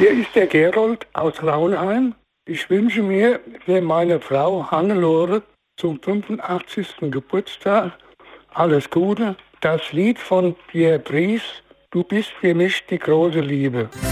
Hier ist der Gerold aus Raunheim. Ich wünsche mir für meine Frau Hannelore zum 85. Geburtstag alles Gute. Das Lied von Pierre Brice, Du bist für mich die große Liebe.